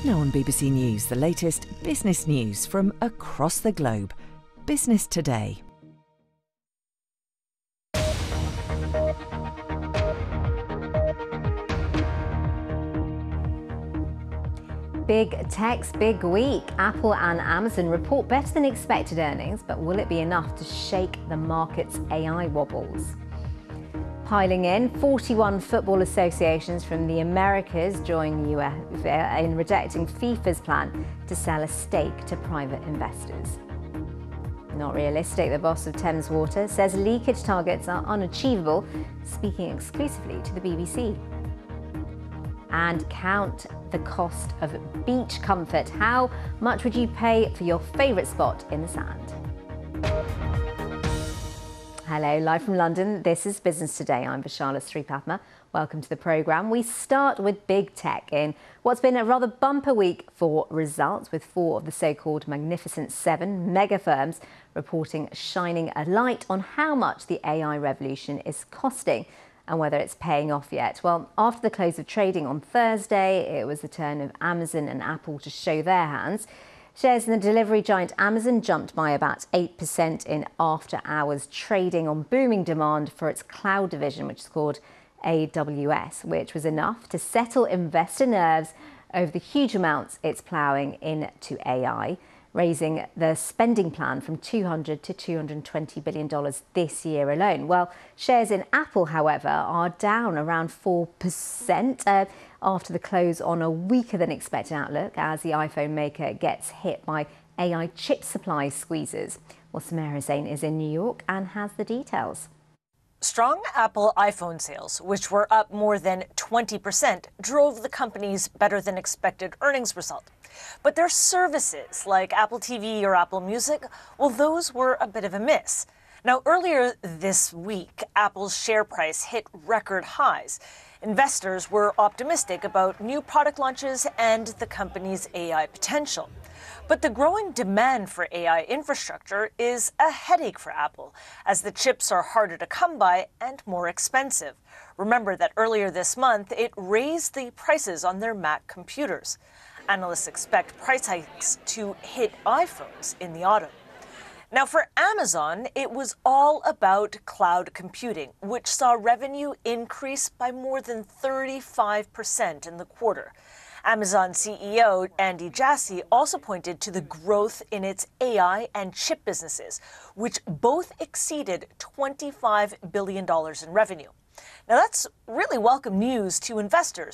Now on BBC News, the latest business news from across the globe. Business Today. Big tech's big week. Apple and Amazon report better than expected earnings, but will it be enough to shake the market's AI wobbles? Piling in, 41 football associations from the Americas join the UEFA in rejecting FIFA's plan to sell a stake to private investors. Not realistic, the boss of Thames Water says leakage targets are unachievable, speaking exclusively to the BBC. And count the cost of beach comfort. How much would you pay for your favourite spot in the sand? Hello, live from London. This is Business Today. I'm Vishala Sripadma. Welcome to the programme. We start with big tech in what's been a rather bumper week for results, with 4 of the so-called Magnificent 7 mega firms reporting shining a light on how much the AI revolution is costing and whether it's paying off yet. Well, after the close of trading on Thursday, it was the turn of Amazon and Apple to show their hands. Shares in the delivery giant Amazon jumped by about 8% in after-hours trading on booming demand for its cloud division, which is called AWS, which was enough to settle investor nerves over the huge amounts it's ploughing into AI, raising the spending plan from $200 to $220 billion this year alone. Well, shares in Apple, however, are down around 4% after the close on a weaker than expected outlook as the iPhone maker gets hit by AI chip supply squeezes. Well, Samira Zain is in New York and has the details. Strong Apple iPhone sales, which were up more than 20%, drove the company's better-than-expected earnings result. But their services, like Apple TV or Apple Music, well, those were a bit of a miss. Now, earlier this week, Apple's share price hit record highs. Investors were optimistic about new product launches and the company's AI potential. But the growing demand for AI infrastructure is a headache for Apple, as the chips are harder to come by and more expensive. Remember that earlier this month, it raised the prices on their Mac computers. Analysts expect price hikes to hit iPhones in the autumn. Now, for Amazon, it was all about cloud computing, which saw revenue increase by more than 35% in the quarter. Amazon CEO Andy Jassy also pointed to the growth in its AI and chip businesses, which both exceeded $25 billion in revenue. Now, that's really welcome news to investors,